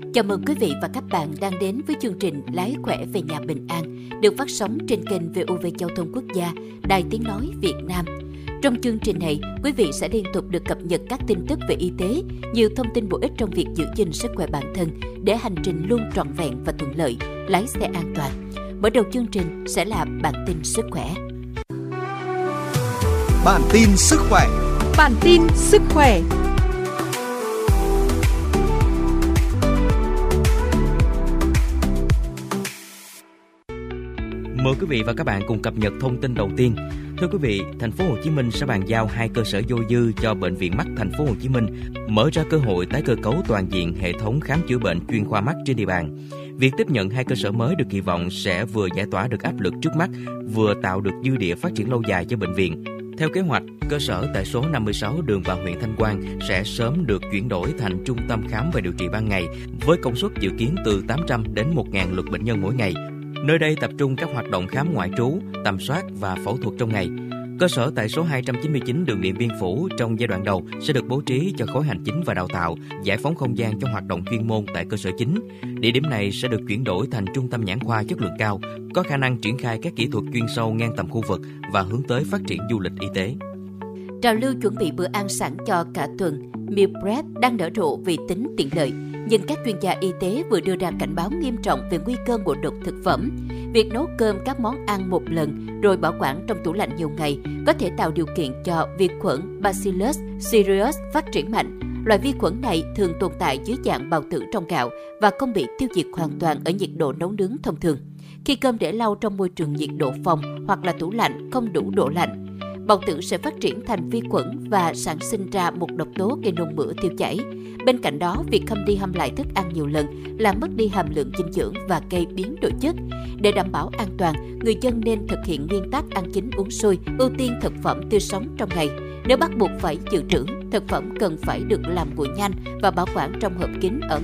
Chào mừng quý vị và các bạn đang đến với chương trình Lái khỏe về nhà bình an, được phát sóng trên kênh VOV Giao thông Quốc gia, Đài Tiếng nói Việt Nam. Trong chương trình này, quý vị sẽ liên tục được cập nhật các tin tức về y tế, nhiều thông tin bổ ích trong việc giữ gìn sức khỏe bản thân để hành trình luôn trọn vẹn và thuận lợi, lái xe an toàn. Mở đầu chương trình sẽ là bản tin sức khỏe. Bản tin sức khỏe. Bản tin sức khỏe. Mời quý vị và các bạn cùng cập nhật thông tin đầu tiên. Thưa quý vị, thành phố Hồ Chí Minh sẽ bàn giao 2 cơ sở dôi dư cho Bệnh viện Mắt thành phố Hồ Chí Minh, mở ra cơ hội tái cơ cấu toàn diện hệ thống khám chữa bệnh chuyên khoa mắt trên địa bàn. Việc tiếp nhận 2 cơ sở mới được kỳ vọng sẽ vừa giải tỏa được áp lực trước mắt, vừa tạo được dư địa phát triển lâu dài cho bệnh viện. Theo kế hoạch, cơ sở tại số 56 đường vào huyện Thanh Quan sẽ sớm được chuyển đổi thành trung tâm khám và điều trị ban ngày với công suất dự kiến từ 800 đến 1.000 lượt bệnh nhân mỗi ngày. Nơi đây tập trung các hoạt động khám ngoại trú, tầm soát và phẫu thuật trong ngày. Cơ sở tại số 299 đường Điện Biên Phủ trong giai đoạn đầu sẽ được bố trí cho khối hành chính và đào tạo, giải phóng không gian cho hoạt động chuyên môn tại cơ sở chính. Địa điểm này sẽ được chuyển đổi thành trung tâm nhãn khoa chất lượng cao, có khả năng triển khai các kỹ thuật chuyên sâu ngang tầm khu vực và hướng tới phát triển du lịch y tế. Trào lưu chuẩn bị bữa ăn sẵn cho cả tuần, meal prep đang nở rộ vì tính tiện lợi. Nhưng các chuyên gia y tế vừa đưa ra cảnh báo nghiêm trọng về nguy cơ ngộ độc thực phẩm. Việc nấu cơm các món ăn một lần rồi bảo quản trong tủ lạnh nhiều ngày có thể tạo điều kiện cho vi khuẩn Bacillus cereus phát triển mạnh. Loại vi khuẩn này thường tồn tại dưới dạng bào tử trong gạo và không bị tiêu diệt hoàn toàn ở nhiệt độ nấu nướng thông thường. Khi cơm để lâu trong môi trường nhiệt độ phòng hoặc là tủ lạnh không đủ độ lạnh, bào tử sẽ phát triển thành vi khuẩn và sản sinh ra một độc tố gây nôn mửa tiêu chảy. Bên cạnh đó, việc hâm đi hâm lại thức ăn nhiều lần làm mất đi hàm lượng dinh dưỡng và gây biến đổi chất. Để đảm bảo an toàn, người dân nên thực hiện nguyên tắc ăn chín uống sôi, ưu tiên thực phẩm tươi sống trong ngày. Nếu bắt buộc phải dự trữ, thực phẩm cần phải được làm nguội nhanh và bảo quản trong hộp kín ở